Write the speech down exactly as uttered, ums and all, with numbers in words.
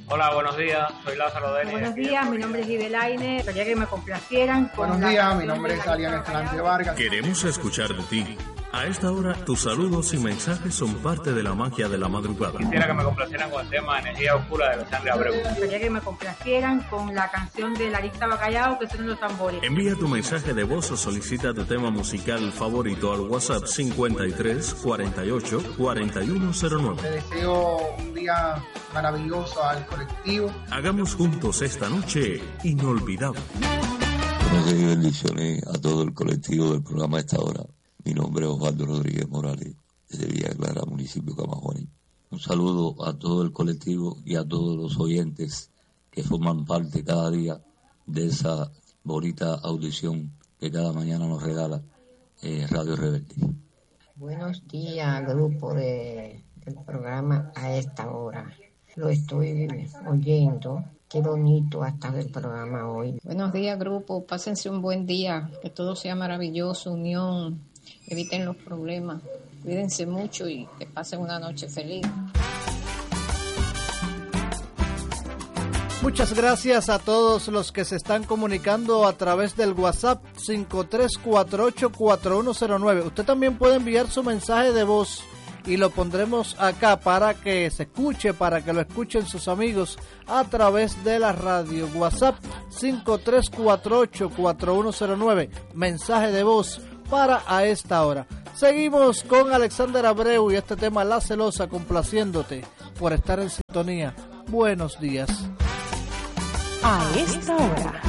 Hola, buenos días, soy Lázaro Denis. Buenos días, mi nombre es Ibelaine. Quería que me complacieran con Buenos la días, mi nombre es Alian Escalante Vargas. Queremos escuchar de ti. A esta hora, tus saludos y mensajes son parte de la magia de la madrugada. Quisiera que me complacieran con el tema Energía Oscura de Alexandre Abreu. Quería que me complacieran con la canción de Larissa Bacallao, que son los tambores. Envía tu mensaje de voz o solicita tu tema musical favorito al WhatsApp cincuenta y tres, cuarenta y ocho, cuarenta y uno cero nueve. Le deseo un día maravilloso al colectivo. Hagamos juntos esta noche inolvidable. Buenos días y bendiciones a todo el colectivo del programa a esta hora. Mi nombre es Osvaldo Rodríguez Morales, desde Villa Clara, municipio de Camajuaní. Un saludo a todo el colectivo y a todos los oyentes que forman parte cada día de esa bonita audición que cada mañana nos regala eh, Radio Rebelde. Buenos días, grupo de, del programa a esta hora. Lo estoy oyendo. Qué bonito ha estado el programa hoy. Buenos días, grupo. Pásense un buen día. Que todo sea maravilloso, unión. Eviten los problemas. Cuídense mucho y que pasen una noche feliz. Muchas gracias a todos los que se están comunicando a través del WhatsApp cinco tres cuatro ocho, cuatro uno cero nueve. Usted también puede enviar su mensaje de voz y lo pondremos acá para que se escuche, para que lo escuchen sus amigos a través de la radio. WhatsApp cinco tres cuatro ocho, cuatro uno cero nueve. Mensaje de voz para a esta hora. Seguimos con Alexander Abreu y este tema La Celosa, complaciéndote por estar en sintonía. Buenos días. A esta hora.